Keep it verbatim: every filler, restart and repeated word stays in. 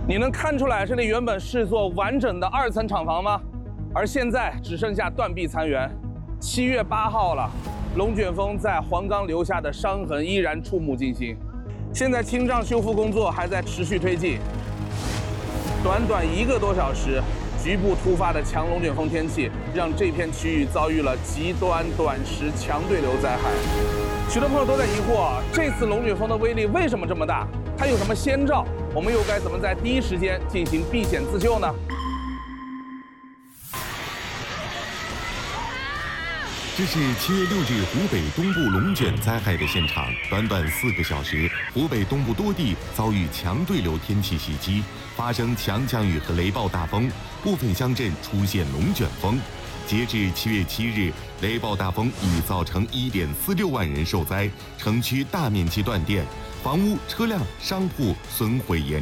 你能看出来这里原本是座完整的二层厂房吗？而现在只剩下断壁残垣。七月八号了，龙卷风在黄冈留下的伤痕依然触目惊心。现在清障修复工作还在持续推进。短短一个多小时，局部突发的强龙卷风天气让这片区域遭遇了极端短时强对流灾害。许多朋友都在疑惑，这次龙卷风的威力为什么这么大？它有什么先兆？我们又该怎么在第一时间进行避险自救呢？ 这是七月六日湖北东部龙卷灾害的现场。短短四个小时，湖北东部多地遭遇强对流天气袭击，发生强降雨和雷暴大风，部分乡镇出现龙卷风。截至七月七日，雷暴大风已造成一点四六万人受灾，城区大面积断电，房屋、车辆、商铺损毁严重。